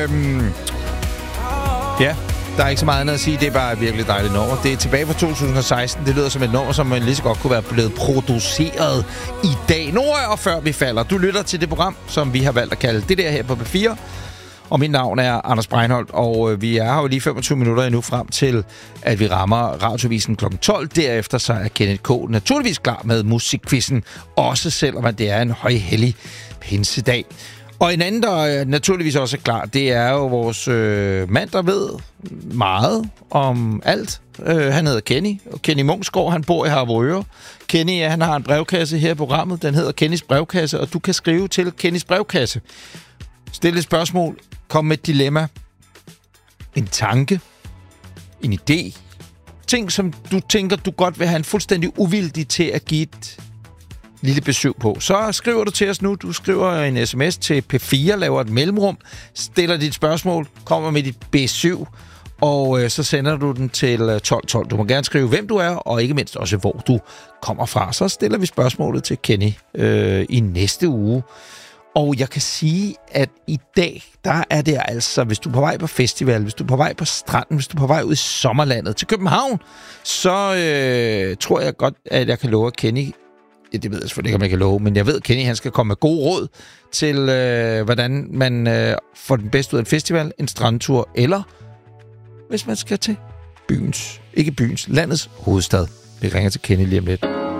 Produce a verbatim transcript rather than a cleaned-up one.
Øhm, ja, der er ikke så meget andet at sige. Det er bare et virkelig dejligt nummer. Det er tilbage fra to tusind og seksten. Det lyder som et nummer, som man lige så godt kunne være blevet produceret i dag. Nogle år før vi falder. Du lytter til det program, som vi har valgt at kalde det der her på P fire. Og mit navn er Anders Breinholt, og øh, vi er her jo lige femogtyve minutter endnu frem til, at vi rammer Radiovisen klokken tolv. Derefter så er Kenneth K. naturligvis klar med musikquizzen, også selvom det er en højhellig pinsedag. Og en anden, der naturligvis også er klar, det er jo vores øh, mand, der ved meget om alt. Øh, han hedder Kenny, og Kenny Munksgaard, han bor i Harboøre. Kenny, ja, han har en brevkasse her i programmet, den hedder Kennys brevkasse, og du kan skrive til Kennys brevkasse. Stil et spørgsmål, kom med et dilemma, en tanke, en idé, ting, som du tænker, du godt vil have en fuldstændig uvildig til at give et lille besøg på. Så skriver du til os nu. Du skriver en sms til P fire, laver et mellemrum, stiller dit spørgsmål, kommer med dit besøg, og øh, så sender du den til tolv tolv. Du må gerne skrive, hvem du er, og ikke mindst også, hvor du kommer fra. Så stiller vi spørgsmålet til Kenny øh, i næste uge. Og jeg kan sige, at i dag, der er det altså, hvis du er på vej på festival, hvis du er på vej på stranden, hvis du er på vej ud i sommerlandet til København, så øh, tror jeg godt, at jeg kan love at Kenny, ja, det ved jeg selvfølgelig ikke, om jeg kan love, men jeg ved, at Kenny, han skal komme med gode råd til, øh, hvordan man øh, får den bedste ud af en festival, en strandtur, eller hvis man skal til byens, ikke byens, landets hovedstad. Vi ringer til Kenny lige om lidt.